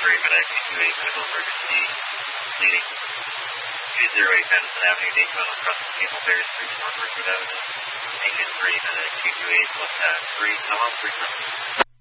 Medic 228 medical emergency leading 208 Madison Avenue, Daytona, across the Cable Bears Street, North Redwood Avenue. Agent 3 Medic 228, left at 3, come on 3 from